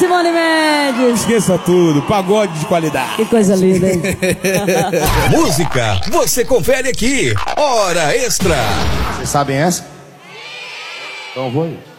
Simone Mendes. Esqueça tudo, pagode de qualidade. Que coisa linda, hein? Música, você confere aqui. Hora Extra. Vocês sabem essa? Então eu vou ir.